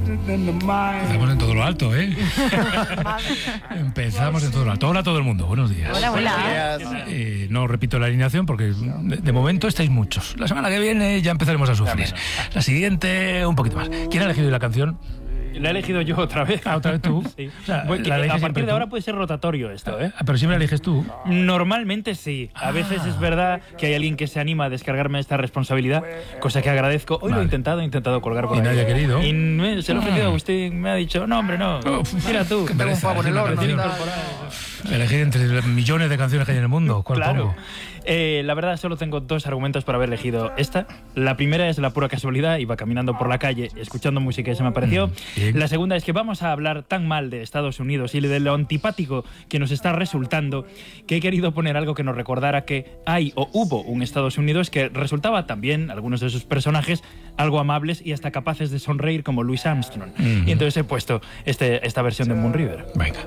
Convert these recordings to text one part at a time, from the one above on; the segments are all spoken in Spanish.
Empezamos en todo lo alto, ¿eh? Empezamos en todo lo alto. Hola a todo el mundo, buenos días. Hola, hola. No repito la alineación porque de momento estáis muchos. La semana que viene ya empezaremos a sufrir. La siguiente, un poquito más. ¿Quién ha elegido la canción? La he elegido yo otra vez. ¿Otra vez tú? Sí. O sea, A partir de ahora puede ser rotatorio esto, ¿eh? Pero siempre la eliges tú. Normalmente sí. A veces es verdad que hay alguien que se anima a descargarme esta responsabilidad, cosa que agradezco. Hoy lo he intentado colgar por Y ahí. nadie ha querido. Y se lo he ofrecido a Agustín, me ha dicho, no, hombre, no. Mira tú. Qué pereza, elegir entre millones de canciones que hay en el mundo. ¿Cuál Claro. pongo? La verdad, solo tengo dos argumentos para haber elegido esta. La primera es la pura casualidad. Iba caminando por la calle, escuchando música y se me apareció. Bien. La segunda es que vamos a hablar tan mal de Estados Unidos y de lo antipático que nos está resultando, que he querido poner algo que nos recordara que hay o hubo un Estados Unidos que resultaba también, algunos de sus personajes, algo amables y hasta capaces de sonreír, como Louis Armstrong. Y entonces he puesto esta versión de Moon River. Venga.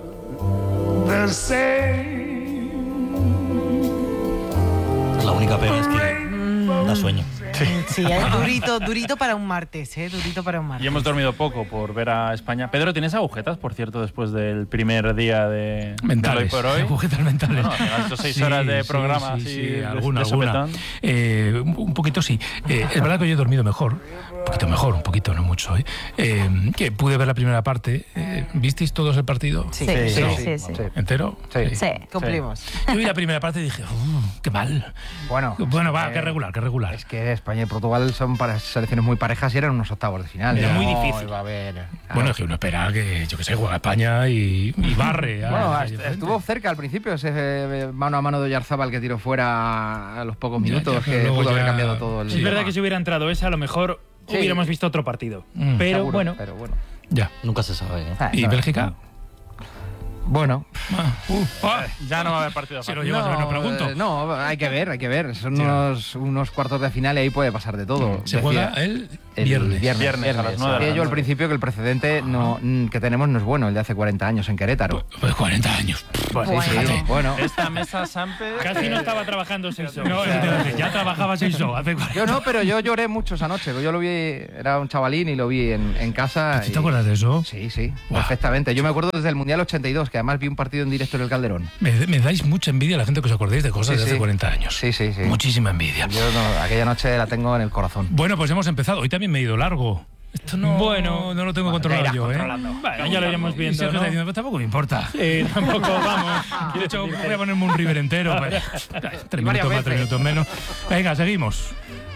La única pega es que da sueño. Sí, durito para un martes, durito para un martes. Y hemos dormido poco por ver a España. Pedro, ¿tienes agujetas, por cierto, después del primer día de Mentales. Hoy por Hoy? Agujetas mentales. Bueno, estos 6 horas de programa sí, así sí, alguna. sopetón. Un poquito sí. Es verdad que hoy he dormido mejor. Un poquito, no mucho. Que pude ver la primera parte. ¿Visteis todos el partido? Sí. ¿Entero? Sí, cumplimos. Yo vi la primera parte y dije, qué mal. Bueno, qué regular. Es que España y Portugal son selecciones muy parejas y eran unos octavos de final. Era muy No difícil. iba a haber... Bueno, es que uno espera que, yo qué sé, juega España y barre. Bueno, estuvo cerca al principio ese mano a mano de Oyarzábal que tiró fuera a los pocos minutos, pero que luego pudo haber ya- cambiado todo el Es verdad que si hubiera entrado esa, a lo mejor Sí. hubiéramos visto otro partido. Pero Seguro, bueno, pero bueno. Ya. Nunca se sabe, ¿eh? ¿Y Bélgica? Bueno, Ya no va a haber partido Si lo fácil. llevas, no pregunto. no, hay que ver. Son unos cuartos de final y ahí puede pasar de todo. Se Decía- juega el viernes. Viernes a las 9 de la Decía yo al noche. principio que el precedente que tenemos no es bueno, el de hace 40 años en Querétaro. Pues 40 años. Bueno. Esta mesa Sampe... casi no estaba trabajando 6 horas. No, ya trabajaba 6 hace 40. Yo no, pero yo lloré mucho esa noche. Yo lo vi, era un chavalín y lo vi en casa. ¿Te acuerdas de eso? Sí, Guau. perfectamente. Yo me acuerdo desde el Mundial 82, que además vi un partido en directo en el Calderón. Me dais mucha envidia a la gente que os acordéis de cosas Sí, de hace sí. 40 años. Sí. Muchísima envidia. Yo aquella noche la tengo en el corazón. Bueno, pues hemos empezado. Hoy también me he ido largo. Esto no, Bueno, no lo tengo ya controlado irás yo, Bueno, ya lo iremos Y viendo, Sergio ¿no? está diciendo, "Pues tampoco me importa. Tampoco vamos. De hecho, voy a ponerme un River entero. 3 minutos más, 3 minutos menos. Venga, seguimos.